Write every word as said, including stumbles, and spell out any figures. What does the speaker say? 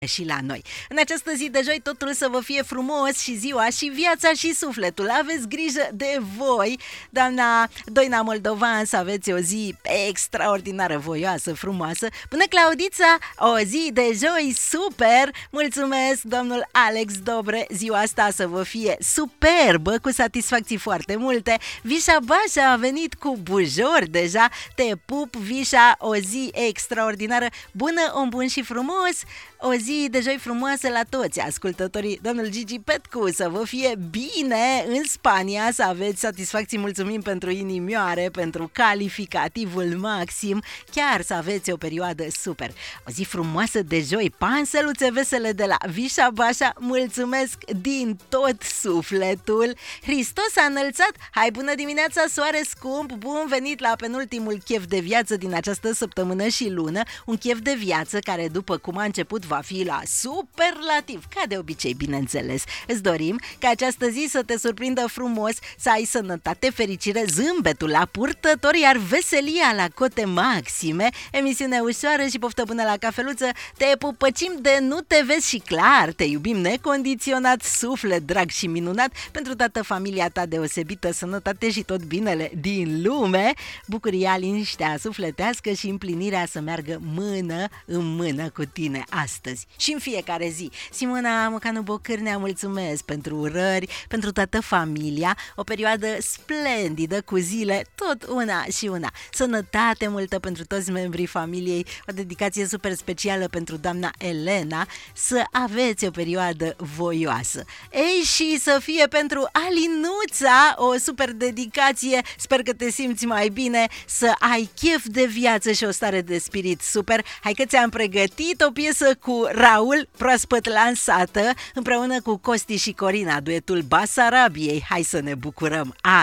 și la noi. În această zi de joi totul să vă fie frumos și ziua și viața și sufletul. Aveți grijă de voi, doamna Doina Moldovan, să aveți o zi extraordinară, voioasă, frumoasă. Până Claudița, o zi de joi super. Mulțumesc, domnul Alex Dobre, ziua asta să vă fie superbă, cu satisfacții foarte multe. Vișa Bașa a venit cu bujor deja. Te pup, Vișa, o zi extraordinară. Bună, om bun și frumos. O zi de joi frumoasă la toți ascultătorii. Domnul Gigi Petcu, să vă fie bine în Spania, să aveți satisfacții, mulțumim pentru inimioare, pentru calificativul maxim, chiar să aveți o perioadă super. O zi frumoasă de joi, panseluțe vesele de la Vișa Bașa, mulțumesc din tot sufletul. Hristos a înălțat, hai bună dimineața, soare scump, bun venit la penultimul chef de viață din această săptămână și lună, un chef de viață care, după cum a început, va fi la superlativ, ca de obicei, bineînțeles. Îți dorim ca această zi să te surprindă frumos, să ai sănătate, fericire, zâmbetul la purtător, iar veselia la cote maxime. Emisiune ușoară și poftă bună la cafeluță. Te pupăcim de nu te vezi și clar, te iubim necondiționat, suflet drag și minunat, pentru toată familia ta deosebită, sănătate și tot binele din lume, bucuria, liniștea sufletească și împlinirea să meargă mână în mână cu tine astăzi și în fiecare zi. Simona Mocanu Bocârnea, mulțumesc pentru urări, pentru toată familia, o perioadă splendidă cu zile tot una și una. Sănătate multă pentru toți membrii familiei, o dedicație super specială pentru doamna Elena, să aveți o perioadă voioasă. Ei, și să fie pentru Alinuța o super dedicație, sper că te simți mai bine, să ai chef de viață și o stare de spirit super. Hai că ți-am pregătit o piesă cu Raul, proaspăt lansată, împreună cu Costi și Corina, duetul Basarabiei. Hai să ne bucurăm! A